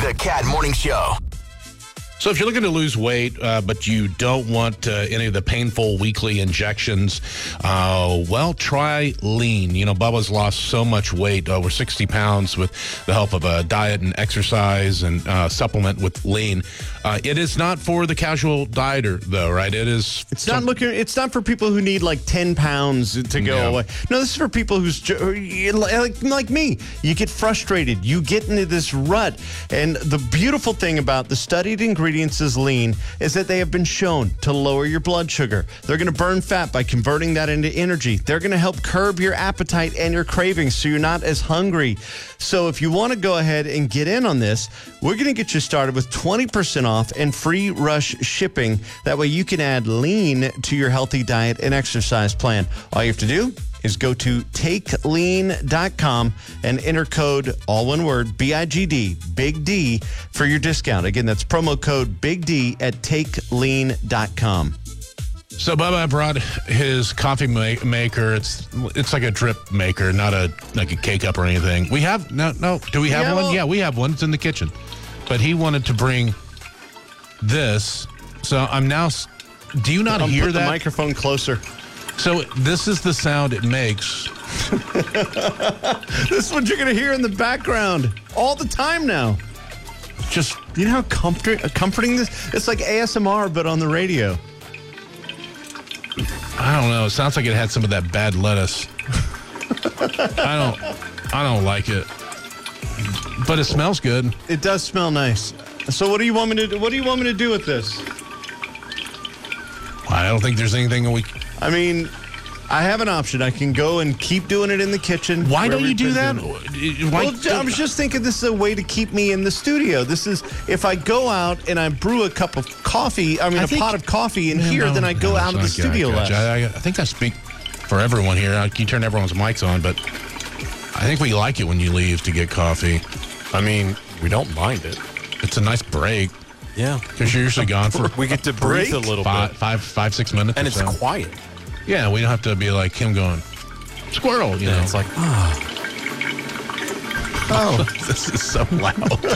The Cat Morning Show. So if you're looking to lose weight, but you don't want any of the painful weekly injections, well, try Lean. You know, Bubba's lost so much weight, over 60 pounds, with the help of a diet and exercise and supplement with Lean. It is not for the casual dieter, though, right? It's not for people who need like 10 pounds to go away. No, this is for people who's like me. You get frustrated. You get into this rut. And the beautiful thing about the studied ingredients is Lean is that they have been shown to lower your blood sugar. They're going to burn fat by converting that into energy. They're going to help curb your appetite and your cravings so you're not as hungry. So if you want to go ahead and get in on this, we're going to get you started with 20% off and free rush shipping. That way you can add Lean to your healthy diet and exercise plan. All you have to do is go to takelean.com and enter code, all one word, BIGD, Big D, for your discount. Again, that's promo code Big D at takelean.com. So Bubba brought his coffee maker. It's like a drip maker, not like a K-Cup or anything. We have no. Do we have one? Yeah, we have one. It's in the kitchen. But he wanted to bring this. So I'm now. Do you not hear put that? The microphone closer. So this is the sound it makes. This is what you're going to hear in the background all the time now. Just, you know how comforting this? It's like ASMR, but on the radio. I don't know. It sounds like it had some of that bad lettuce. I don't like it. But it smells good. It does smell nice. So what do you want me to do? What do you want me to do with this? I don't think there's anything I mean, I have an option. I can go and keep doing it in the kitchen. Why don't you do that? I was just thinking this is a way to keep me in the studio. This is, if I go out and I brew a cup of coffee, a pot of coffee in here, then I go out of the studio less. I think I speak for everyone here. You turn everyone's mics on, but I think we like it when you leave to get coffee. I mean, we don't mind it. It's a nice break. Yeah. Because you're usually gone for... We get to breathe a little bit. 5-6 minutes. And it's quiet. Yeah, we don't have to be like him going, squirrel, you know. It's like, this is so loud.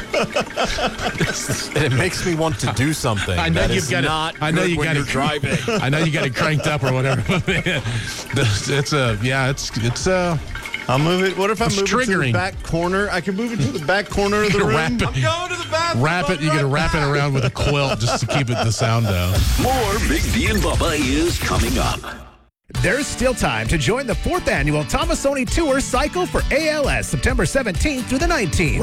And it makes me want to do something. I know you've got I know you got it driving. I know you got it cranked up or whatever. I'll move it. What if I move triggering. it to the back corner? I can move it to the back corner of the room. I'm going to the bathroom. Wrap it. You got to wrap it around with a quilt just to keep the sound down. More Big D and Bubba is coming up. There's still time to join the 4th annual Tomasoni Tour Cycle for ALS, September 17th through the 19th.